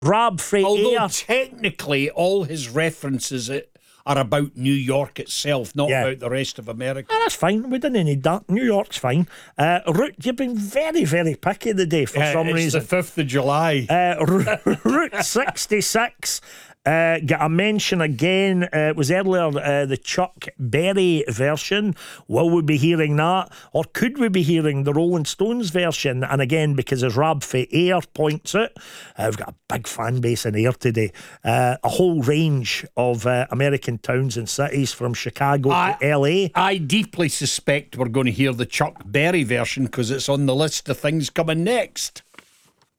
Rab frae Although Air. technically all his references are about New York itself, not about the rest of America. That's fine. We didn't need that. New York's fine. Route, you've been very, very picky today for some reason. It's the 5th of July. Route 66. Got a mention again. It was earlier, the Chuck Berry version. Will we be hearing that? Or could we be hearing the Rolling Stones version? And again, because as Rab fae Air points out, we've got a big fan base in Air today. A whole range of American towns and cities from Chicago to LA. I deeply suspect we're going to hear the Chuck Berry version because it's on the list of things coming next.